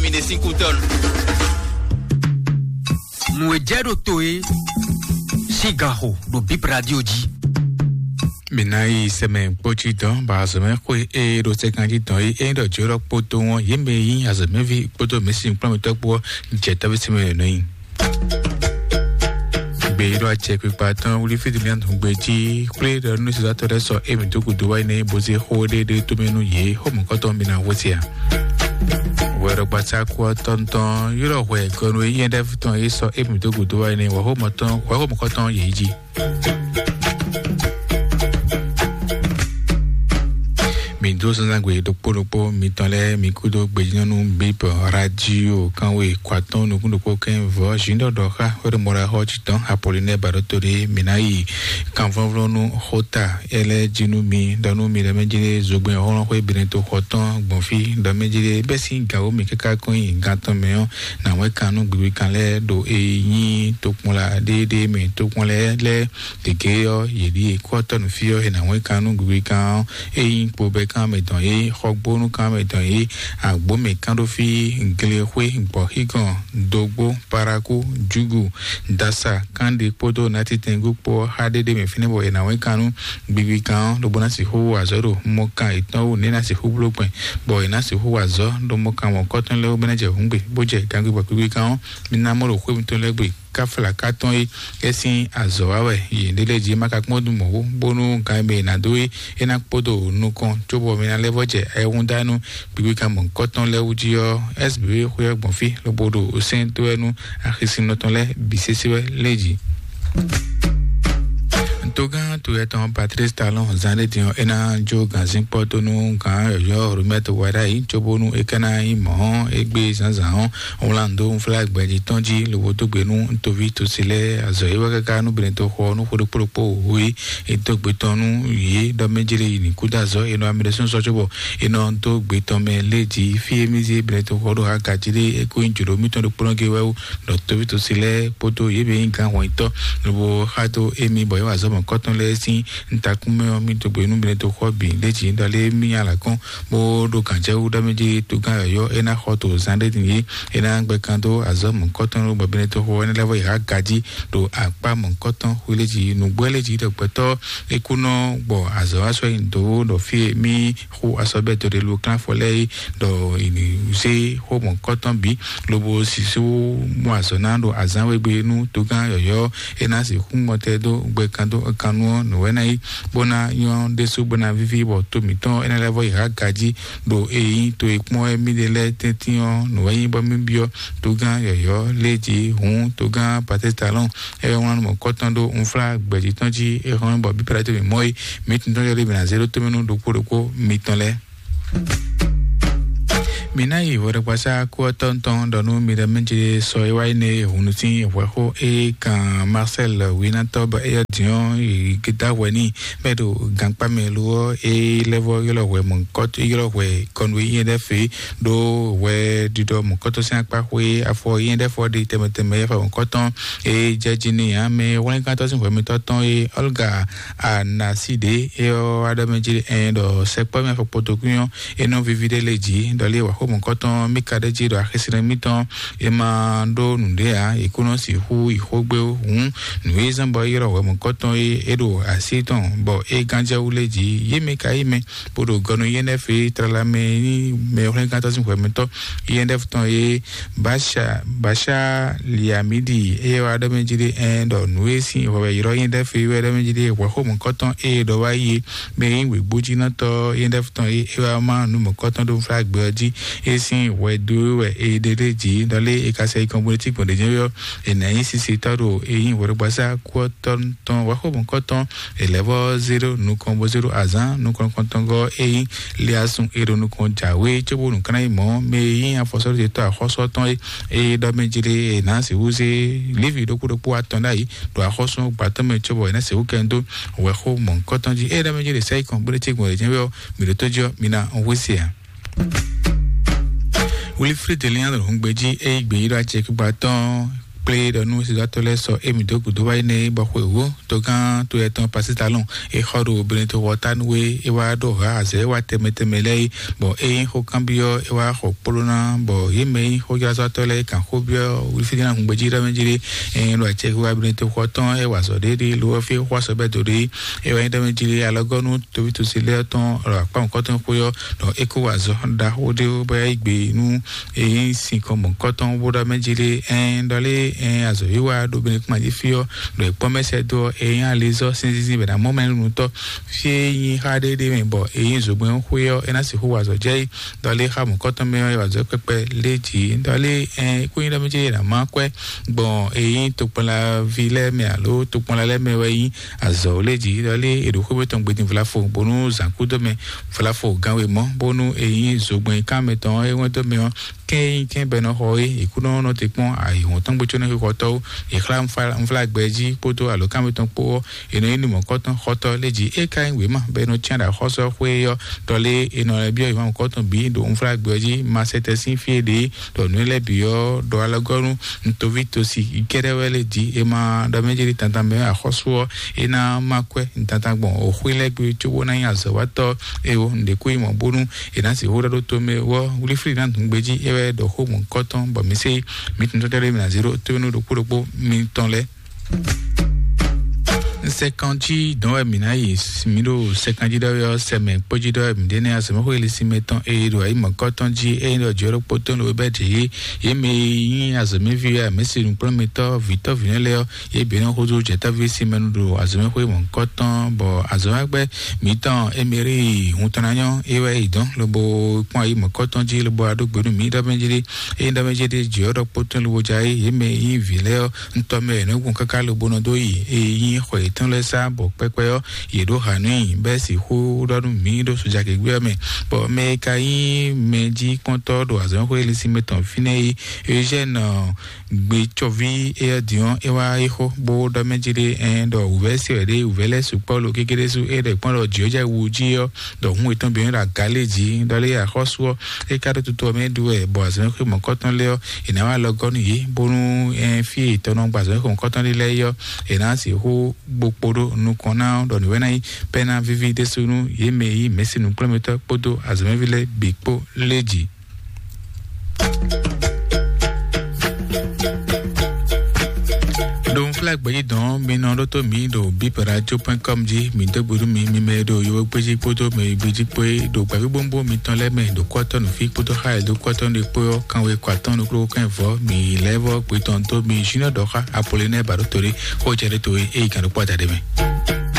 terminé 5 tonnes. Mouedjero Toe, Sigaro, do Bip Radio Di. Minai semaine pochito ba semaine ko e do sekanjito e do joro poto won yembe yin as me vi poto mesin plan to po jeta bi semaine no yin be do a check paton uli fi de lian ngbe ji play de no se dato so e mi to ku do wa ne bo se ho de to menu ye ho mo ko to mi na wo tia wero pata ko tonton yoro we ko no yin de futon e so e mi to ku do wa ne wo ho mo ko ton ye ji Mindo sanangwe do polopo mitole mikudo gbejinu bip radio kanwe kwaton no kundo ko ken vo jindo do ha ore mora hochiton apoline barotori minai kanvonvlo no hota ele jinumi danu mi le mejire zogben horon ko ibirento hoton gbonfi do mejire besi gawo mi keka koyin gaton meyon na we kanu gbiwi kanle do eyin to kunla dede mi to kunle le tegeyo yedi kwaton fio na we kanu gbiwi kan eyin po be kan meton e hogbonu kan meton e agbo me kan do fi nglehwe gbo higan dogbo paraku jugu dasa kan de poto nati tengu po hadede me finebo e na we kanu gbigbi kan do bona si ho azoro mo kan itan o ni na si ho blopen bo ina si ho azo do mo kan won koton le o beneje hungbe boje kan gbigbi kan mi na mo ro kwe mi to legbe kafla katon e esin azoawe yendeleji makakmodu mo bonu gaime na doe ena podo nukon jobo mi na levoje ehun danu gbigbi kan mo koton lewujio sb ko gbonfi lobodo osen to enu akisin notonle bisesiwe leji Toga tu eton Patrice Talon zande dion ena jo ganzin poto nu kan yo rumeto wara yi chobonu ekana imo egbe zanzan onlando flag gbeji tonji lowo to gbenu ntovi to sile azo ewa kaka nu bren to ho nu podopo wi eto gbetonu yi do mejire ni kudazo eno amreson sojobo eno to gbeton me leji fi emize bren to ho do akajire eko injuro mi to do pronge wewu do tovi to sile poto yebe nkan won ito lowo hato emi boyo azo koton le sin ntakume mi to gbe nu bele to hobby leji ndale mi ala kan mo do kan je u da meji to kan yo ena hoto zande ni ena gbe kan do azom koton ro bele to ho ena level ya gaji do apa mo koton hu leji nu gbe leji do peto ekuno bo azo aso indo do fi mi hu asobe to de lu kan fole do ini se ho mo koton bi lobo sisu mo azonando azanwe gbe nu to kan yo ena si hu mote do gbe kan do kanu no wenai bona yon desu bona vivi bo to miton ena level ya gaji do eyin to ipon emi de le tetion no yin bo mi bio to gan yo leji hun to gan Patrice Talon e won mo koton do un flag gbeji tonji e hon bo bi prate mi moy mitin to le bina 0 to menu do ko miton le Minai wore kwasa ko tonton donu mi de menje so iwaine hunuti weho e kan Marcel Winato e dion e kita weni medo gangpa melu e level yelo we mon kot yelo we konwe yende fe do we dido mon koto sen pa we afo yende for de temeteme fa mon koton e jejini ya me won kan to sin we mi toton e Olga Anaside e o adameji endo sekpa me fa potokunyo e non vivide leji do le mon koton mi kadeji do akesire miton e ma do nundea e kuno si hu ihogbe hun nu ezambo yero we mon koton e do asiton bo e ganja uleji yeme kaime podo gono yenefe tralame ni me olen kata sin kwemento yendefton e basha liamidi e wa do menjide endo nu esi we yero yendefe we do menjide we ho mon koton e do wa yi me we buji na to yendefton e wa ma nu mon koton do flag beji esin wedu we edeleji dole ekase community ko de yo enayin sisi taro eyin wore gbasa ko ton wa ho bon koton level 0 nu kombo 0 azan nu konton go eyin le asun ero nu kon jawe chobo nu kan imo me yin afoso de to ahoso ton e do mejire na se use live do ku aton dai do ahoso gbaton me chobo na se ukendo we ho mon koton ji e do mejire sai community ko de yo mi do tojo mina onwesia Wilfred Leandro Hungbeji e gbeira check baton play de nous c'est atole so emido kudo wa ne ba ko to kan to etan pasitalon e khoro benito wotan we e wa do ha ze wa temetemele bo e ho cambio e wa ho polona bo yeme ho ya so atole kan ho bio wi fina ngbejira menjiri e lo che wa benito wotan e wa so de lo fi wa so be do de e wa menjiri alogonu to bi to sile ton ra pa nkan ton ko yo do e ko wa zo da ho de ba igbe nu e sin ko mo nkan ton bo da menjiri en dole azo yiwa do be kuma ji fio do promesse do e yan lezo sinzi be na moment nu to fie yin ha de me bo e yin zo gbon ho yo e na si ho wa zo je dole ha mo nkan ton me yo wa zo pepe leji dole ko yin da menjiri na ma kwe bon e yin to pala ville me alo to pala le me we azo leji dole e do ko be ton gbe tin fla fo bonu zanku do me fla fo ganwe mo bonu e yin zo gbon kan me ton e won to me ken be no ho e ikuno no te pon ai won ton gbe chone ko to e klam flag beji poto alo kan me ton po e no ni mo ko ton khoto leji e kan we ma be no chanda khoso hwe yo dole e no le bi o ma ko ton bi do flag beji ma sete sin fie de do no le bi yo do alagonu nto vito si ikere wele di e ma da mejiri tanta me a khoso e na makwe tanta gbon o hwile gbe chuwo na ya zo wato e o nde ku mo bonu e na si hora do to me wo wuli free na ngbeji e do ho mo koton bo mi se mi tun to tele mi na 0 to no do ku mi ton le 50 don mina yi miro 50 do yo seme poji do mi de ne asemo ko elisi meton e do ai mo koton ji e do joro poton lo be de ye me yin aseme vi ya me se nu prometo vito vinele ye be no ko do jeta vi si menu do aseme ko mo koton bo azoma gbe mi ton e mere hun tonanyo e we idon lo bo pon ai mo koton ji lo bo adogbe mi da benjiri e da benjiri joro poton lo jai ye me yin vile nto me no gun kaka lo bono do yi e yin ko ton le sa bo pepe yo yedo hanu be si hu do mi do suja ke gbe me bo me kai meji konto do azon ko elisi meton fine e jeune gbe chovi e dion e wa ho bo do mejire en do uvesi e de uvele su polo kekere su e de pon lo jioja wuji yo do hu eton bi ra galeji do le akhoso e ka do tuto me do e bo azon ko mo koton le yo ina wa logon yi bonu en fi tono gba azon ko koton le yo e na si hu gboporo nu kona do ni wenai pena vivi de sunu yeme yi mesi nu kilometer podo azemevile bigpo leji don flag bayi don mi no to mi do biperadio.com ji mi do buru mi me do yo peji poto me beji pe do gba gbombo mi ton le me do kwaton fi poto ha do kwaton de po kan we kwaton no kro kan vo mi levo pe ton to mi jina do ha apolline barotori ko jere to e kan do pada de me